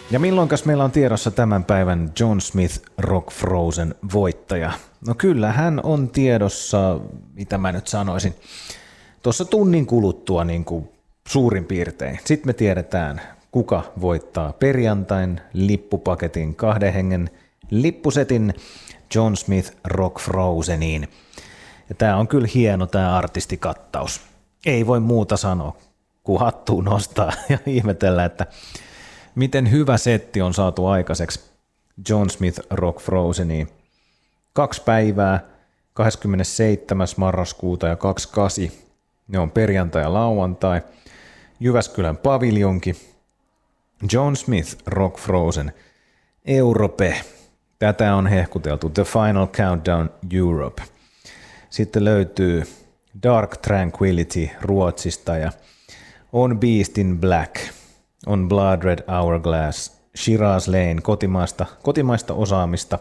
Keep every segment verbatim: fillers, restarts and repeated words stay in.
Ja milloinkas meillä on tiedossa tämän päivän John Smith Rock Frozen voittaja? No kyllä, hän on tiedossa, mitä mä nyt sanoisin, tuossa tunnin kuluttua niin kuin suurin piirtein. Sitten me tiedetään, kuka voittaa perjantain lippupaketin kahden hengen lippusetin John Smith Rock Frozeniin. Ja tää on kyllä hieno tää artistikattaus. Ei voi muuta sanoa, kun hattuun nostaa ja ihmetellä, että miten hyvä setti on saatu aikaiseksi John Smith Rock Frozeniin. Kaksi päivää, kahdeskymmenesseitsemäs marraskuuta ja kaksikymmentäkahdeksan, ne on perjantai ja lauantai, Jyväskylän paviljonki, John Smith Rock Frozen, Europe, tätä on hehkuteltu, The Final Countdown Europe. Sitten löytyy Dark Tranquility Ruotsista ja On Beast in Black, On Blood Red Hourglass, Shiraz Lane kotimaista, kotimaista osaamista,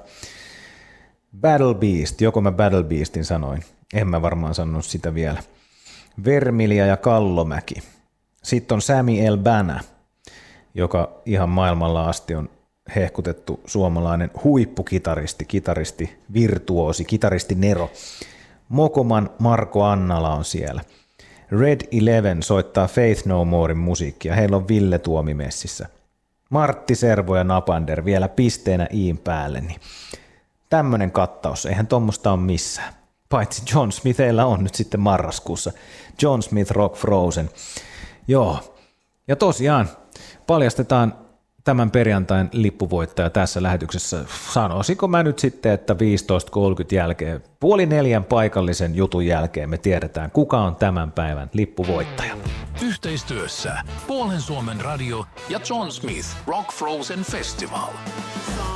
Battle Beast, joko mä Battle Beastin sanoin, en mä varmaan sanonut sitä vielä, Vermilia ja Kallomäki. Sitten on Sami El Bana, joka ihan maailmalla asti on hehkutettu suomalainen huippukitaristi, kitaristi, virtuoosi, kitaristi Nero. Mokoman Marko Annala on siellä. Red Eleven soittaa Faith No Morein musiikkia, heillä on Ville Tuomi messissä. Martti Servo ja Napander vielä pisteenä iin päälle, niin tämmönen kattaus, eihän tommosta ole missään. Paitsi John Smithillä on nyt sitten marraskuussa John Smith Rock Frozen. Joo, ja tosiaan paljastetaan tämän perjantain lippuvoittaja tässä lähetyksessä. Sanoisinko mä nyt sitten, että viisitoista kolmekymmentä jälkeen, puoli neljän paikallisen jutun jälkeen me tiedetään, kuka on tämän päivän lippuvoittaja. Yhteistyössä Puolen Suomen radio ja John Smith Rock Frozen Festival.